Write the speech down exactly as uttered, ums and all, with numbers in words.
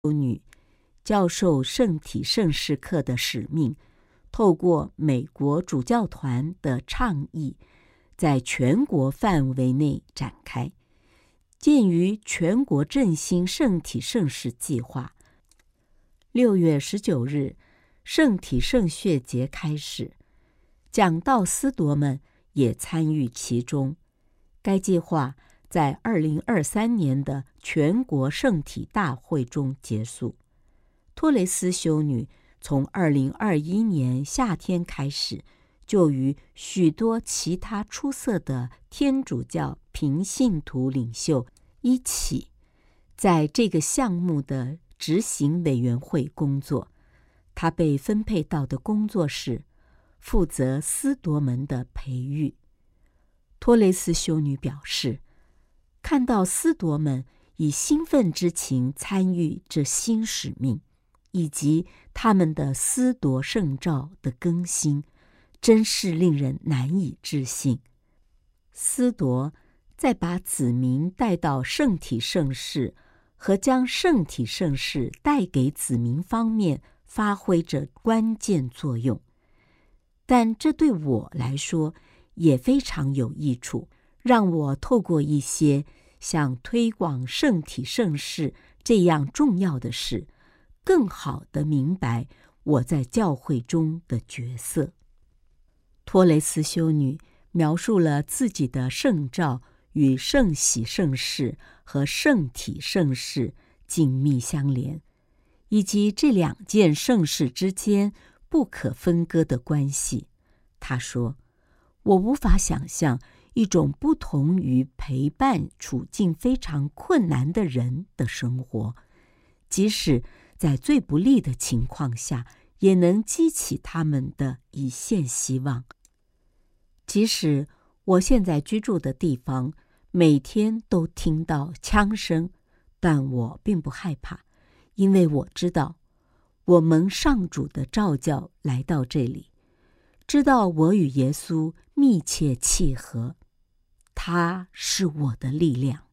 女教授圣体圣事课的使命，透过美国主教团的倡议，在全国范围内展开。鉴于全国振兴圣体圣事计划，六月十九日圣体圣血节开始，讲道司铎们也参与其中。该计划在二零二三年的全国圣体大会中结束。托雷斯修女从二零二一年夏天开始，就与许多其他出色的天主教平信徒领袖一起，在这个项目的执行委员会工作。她被分配到的工作是负责司铎们的培育。托雷斯修女表示，看到司铎们以兴奋之情参与这新使命，以及他们的司铎圣召的更新，真是令人难以置信。司铎在把子民带到圣体圣事和将圣体圣事带给子民方面发挥着关键作用，但这对我来说也非常有益处，让我透过一些像推广圣体圣事这样重要的事，更好地明白我在教会中的角色。托雷斯修女描述了自己的圣召与圣洗圣事和圣体圣事紧密相连，以及这两件圣事之间不可分割的关系。她说，我无法想象一种不同于陪伴处境非常困难的人的生活，即使在最不利的情况下，也能激起他们的一线希望。即使我现在居住的地方每天都听到枪声，但我并不害怕，因为我知道我蒙上主的召叫来到这里，知道我与耶稣密切契合，他是我的力量。